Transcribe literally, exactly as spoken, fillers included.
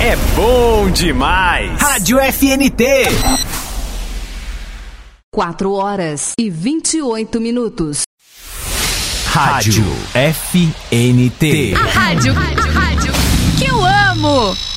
é bom demais. Rádio F N T. quatro horas e vinte e oito minutos. Rádio F N T. A rádio, rádio, rádio que eu amo.